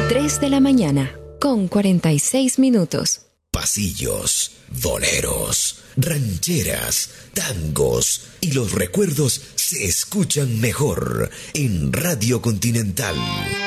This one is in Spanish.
3 de la mañana, con 46 minutos. Pasillos, boleros, rancheras, tangos y los recuerdos se escuchan mejor en Radio Continental.